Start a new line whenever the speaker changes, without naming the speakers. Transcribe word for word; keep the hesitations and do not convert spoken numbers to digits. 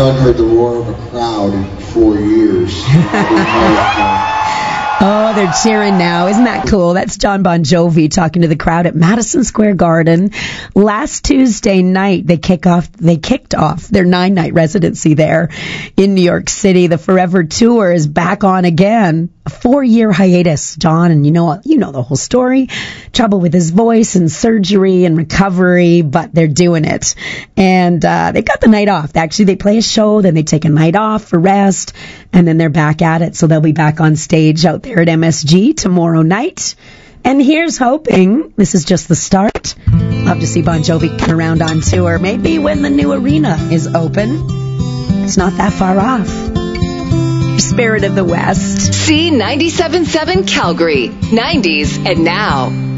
haven't heard the roar of a crowd in four years.
Oh, they're cheering now. Isn't that cool? That's John Bon Jovi talking to the crowd at Madison Square Garden. Last Tuesday night, they kick off, they kicked off their nine-night residency there in New York City. The Forever Tour is back on again. A four-year hiatus, John, and you know, you know the whole story. Trouble with his voice and surgery and recovery, but they're doing it. And uh, they've got the night off. Actually, they play a show, then they take a night off for rest, and then they're back at it. So they'll be back on stage out there at M S G tomorrow night. And here's hoping this is just the start. Love to see Bon Jovi come around on tour. Maybe when the new arena is open. It's not that far off. Spirit of the West.
C ninety-seven point seven Calgary, nineties and now.